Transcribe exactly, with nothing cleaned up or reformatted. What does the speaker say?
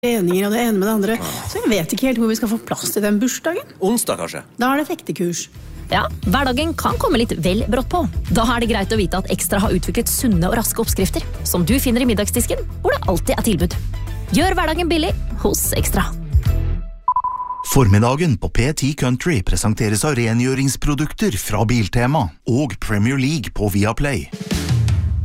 treninger og det ene med det andre. Så jeg vet ikke helt hvor vi skal få plass til den bursdagen. Onsdag, kanskje? Da er det fektekurs. Ja, hverdagen kan komme litt vel brått på. Da er det greit å vite at Ekstra har utviklet sunne og raske oppskrifter, som du finner i middagsdisken, hvor det alltid er tilbud. Gjør hverdagen billig hos Ekstra. Formiddagen på P ti Country presenteres av rengjøringsprodukter fra Biltema og Premier League på Viaplay.